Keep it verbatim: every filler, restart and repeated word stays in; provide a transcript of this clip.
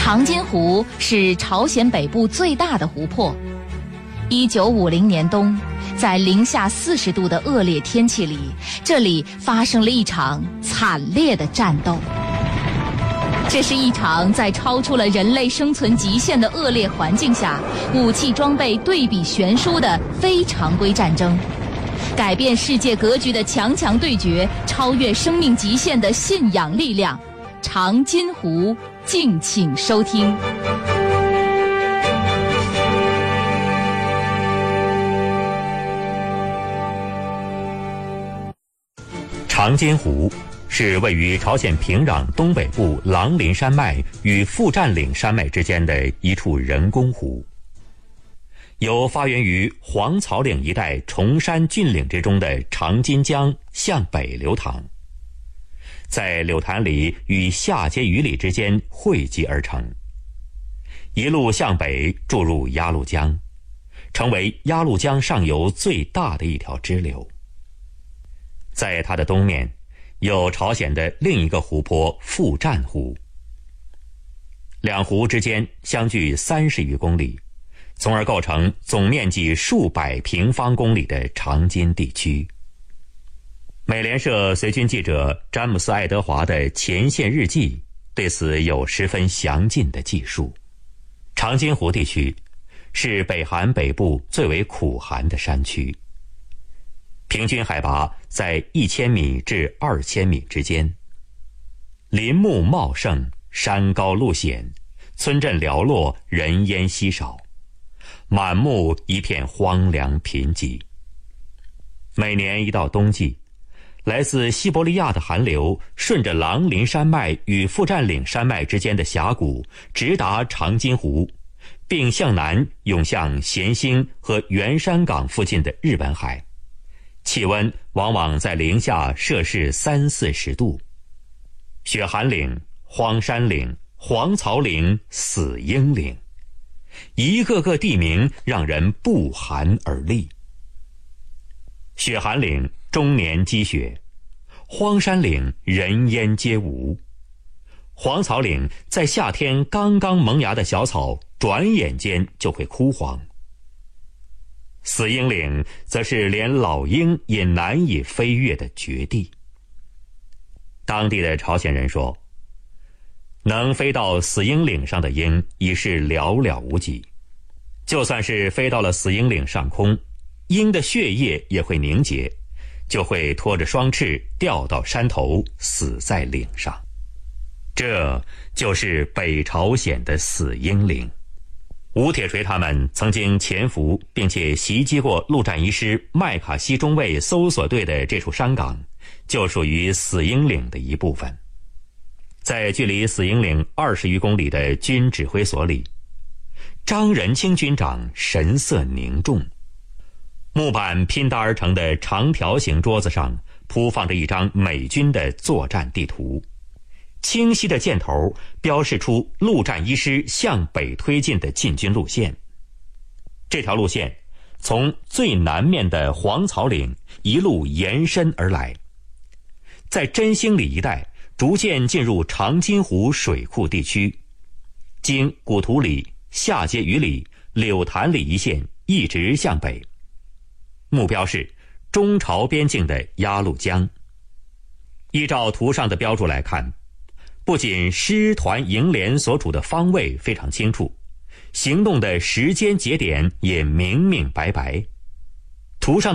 长津湖是朝鲜北部最大的湖泊。一九五零年冬，在零下四十度的恶劣天气里，这里发生了一场惨烈的战斗。这是一场在超出了人类生存极限的恶劣环境下，武器装备对比悬殊的非常规战争，改变世界格局的强强对决，超越生命极限的信仰力量。长津湖，敬请收听。 长津湖是位于朝鲜平壤东北部狼林山脉与富占岭山脉之间的一处人工湖，由发源于黄草岭一带崇山峻岭之中的长津江向北流淌，在柳潭里与下碣隅里之间汇集而成，一路向北注入鸭绿江，成为鸭绿江上游最大的一条支流。在它的东面有朝鲜的另一个湖泊富占湖，两湖之间相距三十余公里，从而构成总面积数百平方公里的长津地区。美联社随军记者詹姆斯·爱德华的前线日记对此有十分详尽的记述。长津湖地区是北韩北部最为苦寒的山区，平均海拔在一千米至二千米之间，林木茂盛，山高路险，村镇寥落，人烟稀少，满目一片荒凉贫瘠。每年一到冬季，来自西伯利亚的寒流顺着狼林山脉与富占岭山脉之间的峡谷直达长津湖，并向南涌向咸兴和元山港附近的日本海，气温往往在零下摄氏三四十度。雪寒岭、荒山岭、黄草岭、死鹰岭，一个个地名让人不寒而栗。雪寒岭终年积雪，荒山岭人烟皆无，黄草岭在夏天刚刚萌芽的小草转眼间就会枯黄，死鹰岭则是连老鹰也难以飞越的绝地。当地的朝鲜人说，能飞到死鹰岭上的鹰已是寥寥无几，就算是飞到了死鹰岭上空，鹰的血液也会凝结，就会拖着双翅掉到山头，死在岭上。这就是北朝鲜的死鹰岭。吴铁锤他们曾经潜伏并且袭击过陆战一师麦卡锡中尉搜索队的这处山岗，就属于死鹰岭的一部分。在距离死鹰岭二十余公里的军指挥所里，张仁清军长神色凝重，木板拼搭而成的长条形桌子上铺放着一张美军的作战地图，清晰的箭头标示出陆战一师向北推进的进军路线。这条路线从最南面的黄草岭一路延伸而来，在真兴里一带逐渐进入长津湖水库地区，经古图里、下碣隅里、柳潭里一线一直向北，目标是中朝边境的鸭绿江。依照图上的标注来看，不仅师团营连所处的方位非常清楚，行动的时间节点也明明白白。图上